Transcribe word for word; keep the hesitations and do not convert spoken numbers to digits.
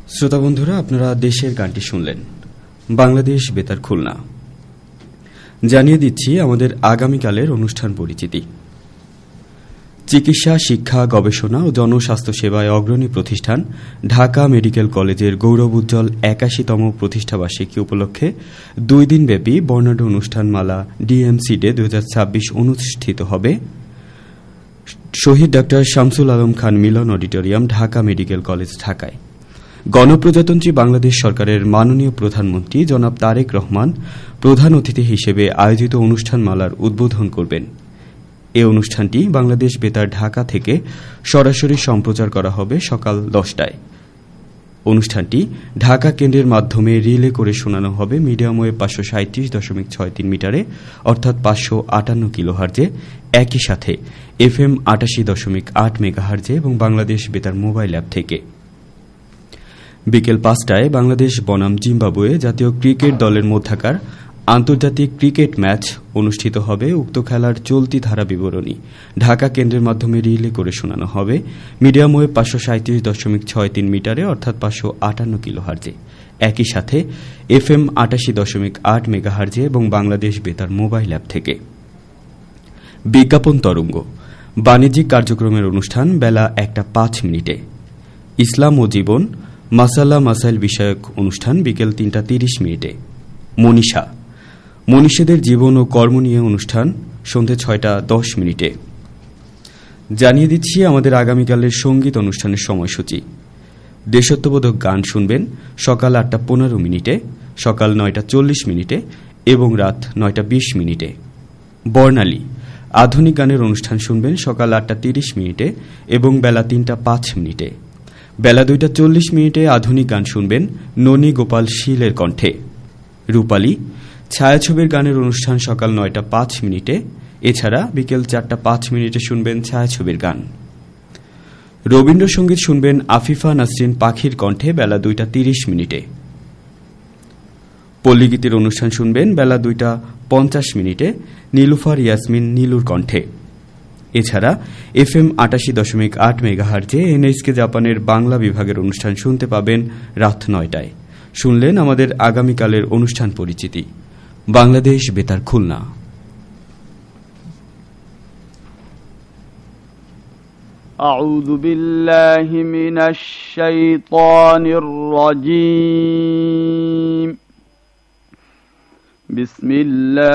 শ্রোতা বন্ধুরা, আপনারা দেশের গানটি শুনলেন। বাংলাদেশ বেতার খুলনা। জানিয়ে দিচ্ছি আমাদের আগামীকালের অনুষ্ঠান পরিচিতি। চিকিৎসা, শিক্ষা, গবেষণা ও জনস্বাস্থ্য সেবায় অগ্রণী প্রতিষ্ঠান ঢাকা মেডিকেল কলেজের গৌরবোজ্জ্বল একাশিতম প্রতিষ্ঠাবার্ষিকী উপলক্ষে দুই দিনব্যাপী বর্ণাঢ্য অনুষ্ঠানমালা ডিএমসি ডে দুই হাজার ছাব্বিশ অনুষ্ঠিত হবে শহীদ ডাক্তার শামসুল আলম খান মিলন অডিটোরিয়াম, ঢাকা মেডিকেল কলেজ, ঢাকায়। গণপ্রজাতন্ত্রী বাংলাদেশ সরকারের মাননীয় প্রধানমন্ত্রী জনাব তারেক রহমান প্রধান অতিথি হিসেবে আয়োজিত অনুষ্ঠানমালার উদ্বোধন করবেন। এ অনুষ্ঠানটি বাংলাদেশ বেতার ঢাকা থেকে সরাসরি সম্প্রচার করা হবে সকাল দশটায়। অনুষ্ঠানটি ঢাকা কেন্দ্রের মাধ্যমে রিলে করে শোনানো হবে মিডিয়াম ওয়েভ পাঁচশো সাঁত্রিশ দশমিক ছয় তিন মিটারে, অর্থাৎ পাঁচশো আটান্ন কিলোহার্জে, একই সাথে এফ এম আটাশি দশমিক আট মেগাহার্জে এবং বাংলাদেশ বেতার মোবাইল অ্যাপ থেকে। বিকেল পাঁচটায় বাংলাদেশ বনাম জিম্বাবুয়ে জাতীয় ক্রিকেট দলের মধ্যাকার আন্তর্জাতিক ক্রিকেট ম্যাচ অনুষ্ঠিত হবে। উক্ত খেলার চলতি ধারা বিবরণী ঢাকা কেন্দ্রের মাধ্যমে রিলে করে শোনানো হবে মিডিয়াম ওয়েভ পাঁচশো সাঁত্রিশ দশমিক ছয় তিন মিটারে, অর্থাৎ পাঁচশো আটান্ন কিলোহার্জে, একই সাথে এফ এম আটাশি দশমিক আট মেগাহার্জে এবং বাংলাদেশ বেতার মোবাইল অ্যাপ থেকে। বিজ্ঞাপন তরঙ্গ বাণিজ্যিক কার্যক্রমের অনুষ্ঠান বেলা একটা পাঁচ মিনিটে। ইসলাম ও জীবন মাসালা মাসাইল বিষয়ক অনুষ্ঠান বিকেল তিনটা তিরিশ মিনিটে। মনীষা মনীষীদের জীবন ও কর্ম নিয়ে অনুষ্ঠান সন্ধ্যে ছয়টা দশ মিনিটে। জানিয়ে দিচ্ছি আমাদের আগামীকালের সঙ্গীত অনুষ্ঠানের সময়সূচি। দেশত্ববোধক গান শুনবেন সকাল আটটা পনেরো মিনিটে, সকাল নয়টা চল্লিশ মিনিটে এবং রাত নয়টা বিশ মিনিটে। বর্ণালী আধুনিক গানের অনুষ্ঠান শুনবেন সকাল আটটা তিরিশ মিনিটে এবং বেলা তিনটা পাঁচ মিনিটে। বেলা দুইটা চল্লিশ মিনিটে আধুনিক গান শুনবেন ননী গোপাল শীলের কণ্ঠে। রূপালী ছায়াছবির গানের অনুষ্ঠান সকাল নয়টা পাঁচ মিনিটে। এছাড়া বিকেল চারটা পাঁচ মিনিটে শুনবেন ছায়াছবির গান। রবীন্দ্রসঙ্গীত শুনবেন আফিফা নাসরিন পাখির কণ্ঠে বেলা দুইটা তিরিশ মিনিটে। পল্লীগীতির অনুষ্ঠান শুনবেন বেলা দুইটা পঞ্চাশ মিনিটে নীলুফার ইয়াসমিন নীলুর কণ্ঠে। এছাড়া এফ এম আটাশি দশমিক আট মেগাহার্জে এনএসকে জাপানের বাংলা বিভাগের অনুষ্ঠান শুনতে পাবেন রাত নয়টায়। শুনলেন আমাদের আগামীকালের অনুষ্ঠান পরিচিতি। বাংলাদেশ বেতার খুলনা। আউযু বিল্লাহি মিনাশ শাইতানির রাজীম। বিসমিল্লাহির রহমানির রহিম।